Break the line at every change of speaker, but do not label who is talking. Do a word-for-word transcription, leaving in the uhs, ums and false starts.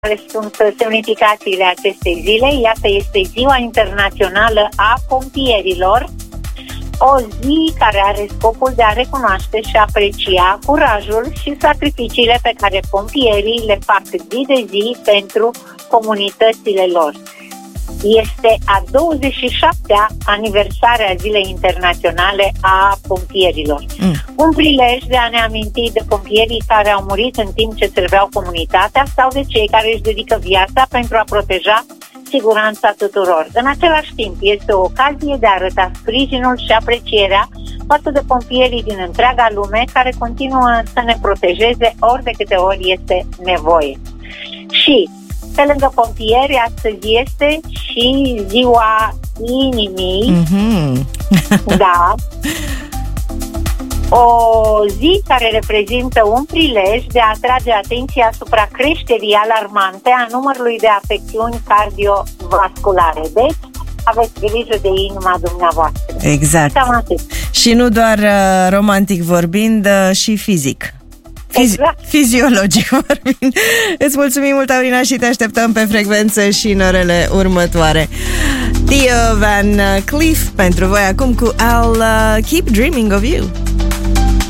care sunt semnificațiile acestei zile. Iată, este Ziua Internațională a Pompierilor, o zi care are scopul de a recunoaște și aprecia curajul și sacrificiile pe care pompierii le fac zi de zi pentru comunitățile lor. Este a douăzeci și șaptea aniversare a Zilei Internaționale a Pompierilor. Mm. Un prilej de a ne aminti de pompierii care au murit în timp ce serveau comunitatea sau de cei care își dedică viața pentru a proteja siguranța tuturor. În același timp, este o ocazie de a arăta sprijinul și aprecierea față de pompierii din întreaga lume care continuă să ne protejeze ori de câte ori este nevoie. Și pe lângă pompieri, astăzi este și Ziua Inimii. Mm-hmm. Da. O zi care reprezintă un prilej de a atrage atenția asupra creșterii alarmante a numărului de afecțiuni cardiovasculare. Deci, aveți grijă de inima dumneavoastră.
Exact. Și nu doar uh, romantic vorbind, uh, și fizic. Fizi- exact. Fiziologic vorbind. Îți mulțumim mult, Aurina, și te așteptăm pe frecvență și în orele următoare. Theo Van Cleef pentru voi acum cu I'll uh, Keep Dreaming of You.